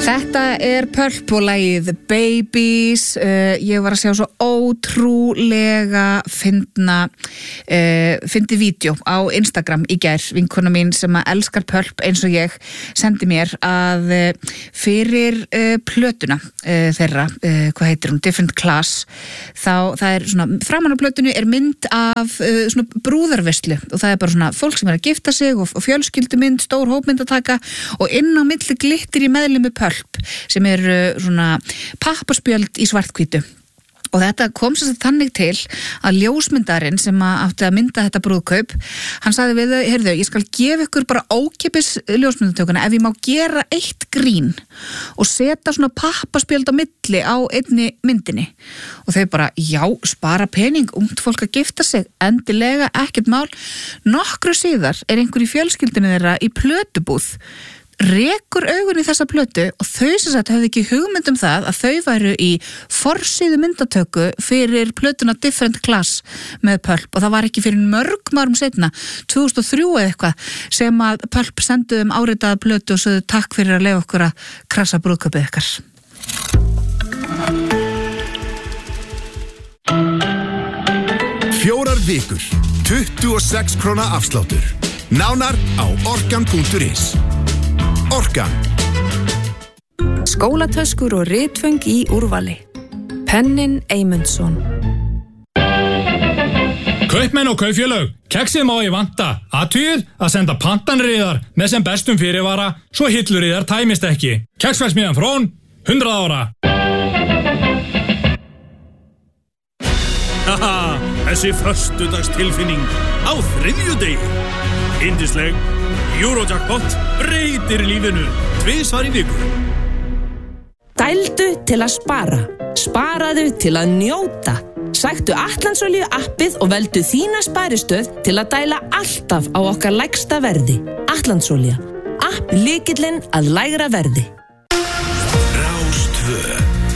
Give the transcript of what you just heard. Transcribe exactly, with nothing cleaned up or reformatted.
Þetta er Pulp og lagið Babies. Uh, ég var að sjá svo ótrúlega fyndna uh, fyndi vídeo á Instagram í gær. Vinkona mín sem að elskar Pulp eins og ég sendi mér að uh, fyrir uh, plötuna uh, þeirra, uh, hvað heitir hún, Different Class, þá það er svona, framan á plötunu er mynd af uh, svona brúðarveislu og það er bara svona fólk sem er að gifta sig og, og fjölskyldumynd, stór hópmyndataka og inn á milli glittir í meðlimi Pulp sem er svona pappaspjöld í svarthvítu. Og þetta kom sér þannig til að ljósmyndarinn sem átti að mynda þetta brúðkaup, hann sagði við þau, heyrðu, ég skal gefa ykkur bara ókeypis ljósmyndatökuna ef ég má gera eitt grín og setja svona pappaspjöld á milli á einni myndinni. Og þau bara, já, spara pening, ungt fólk að gifta sig, endilega, ekkert mál. Nokkru síðar er einhver í fjölskyldinu þeirra í plötubúð, rekur augun í þessa plötu og þau sem sagt höfðu ekki hugmynd um það að þau væru í forsíðu myndatöku fyrir plötuna Different Class með Pulp og það var ekki fyrir mörg árum seinna, tvö þúsund og þrjú eða eitthvað, sem að Pulp sendu um áritaða plötu og sögðu takk fyrir að leyfa okkur að krassa brúðkaupið ykkar. Fjórar vikur, tuttugu og sex króna afsláttur. Nánar á orkan punktur is. Orkan. Skólatöskur og ritföng í úrvali. Pennin Eymundsson. Kaupmenn og kaupfélög, keksið má ég vanta. Athugið að senda pantanriðar með sem bestum fyrirvara, svo hilluriðar tæmist ekki. Keksverksmiðjan Frón, hundrað ára. Haha, þessi föstudagstilfinning á þriðjudegi. Yndisleg Eurojackpot breytir lífinu tvisvar í viku. Dældu til að spara. Sparaðu til að njóta. Sæktu Atlansolíu appið og veldu þína sparistöð til að dæla alltaf á okkar lægsta verði. Atlansolía. App lykillinn að lægra verði.